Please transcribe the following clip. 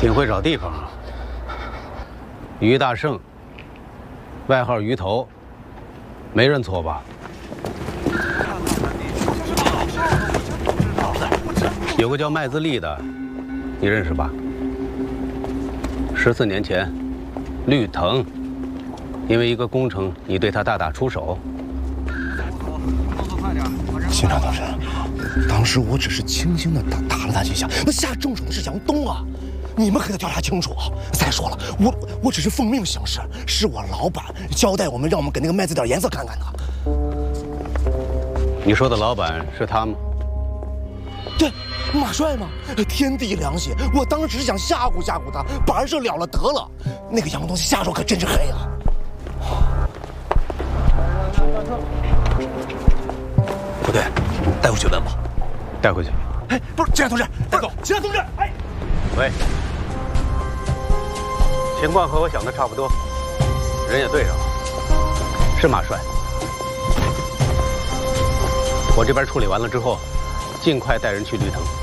挺会找地方啊。于大胜，外号鱼头，没认错吧？有个叫麦自立的，你认识吧？14年前，绿藤因为一个工程，你对他大打出手。 刑长同志，当时我只是轻轻的打了他几下，那下重手的是杨东啊！你们可得调查清楚。再说了，我只是奉命行事，是我老板交代我们，让我们给那个麦子点颜色看看的。 你说的老板是他吗？ 对，马帅嘛，天地良心，我当时只是想吓唬吓唬他，把这事了了得了。那个杨东下手可真是黑啊！ 不对，带回去问吧。 带回去。 哎，不是，警察同志，带走。警察同志，哎， 喂，情况和我想的差不多，人也对上了，是马帅。我这边处理完了之后，尽快带人去绿藤。